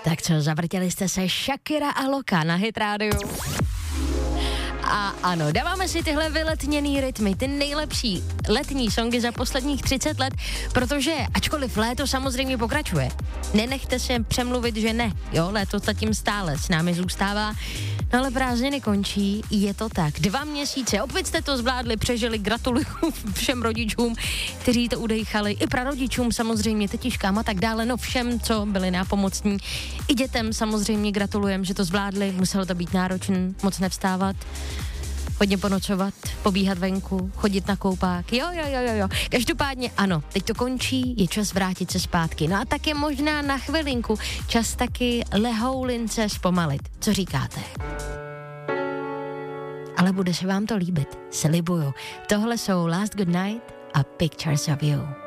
Tak co, zavrtěli jste se Shakira a Loka na Hit Radio. A ano, dáváme si tyhle vyletněný rytmy, ty nejlepší letní songy za posledních 30 let, protože ačkoliv léto samozřejmě pokračuje, nenechte se přemluvit, že ne, jo, léto zatím stále s námi zůstává, no ale prázdniny končí, je to tak. 2 měsíce, opět jste to zvládli, přežili, gratuluju všem rodičům, kteří to udejchali, i prarodičům samozřejmě, tetiškám a tak dále, no všem, co byli nápomocní, i dětem samozřejmě gratulujem, že to zvládli, muselo to být náročné, moc nevstávat, hodně ponocovat, pobíhat venku, chodit na koupák, jo. Každopádně ano, teď to končí, je čas vrátit se zpátky. No a tak je možná na chvilinku čas taky lehoulince zpomalit. Co říkáte? Ale bude se vám to líbit, slibuju. Tohle jsou Last Good Night a Pictures of You.